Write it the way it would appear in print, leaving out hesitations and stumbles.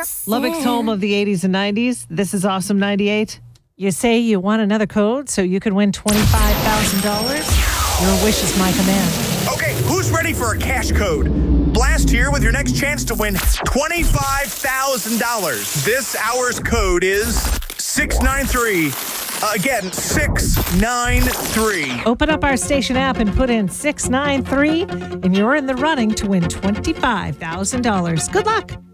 Lubbock's home of the 80s and 90s. This is Awesome 98. You say you want another code so you could win $25,000? Your wish is my command. Okay, who's ready for a cash code? Blast here with your next chance to win $25,000. This hour's code is 693. Again, 693. Open up our station app and put in 693, and you're in the running to win $25,000. Good luck.